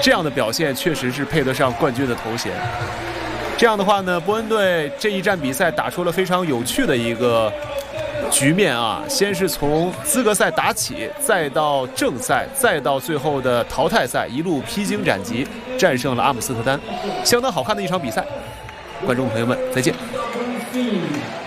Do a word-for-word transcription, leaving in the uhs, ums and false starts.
这样的表现确实是配得上冠军的头衔。这样的话呢，波恩队这一站比赛打出了非常有趣的一个局面啊，先是从资格赛打起，再到正赛，再到最后的淘汰赛，一路披荆斩棘，战胜了阿姆斯特丹，相当好看的一场比赛。观众朋友们，再见。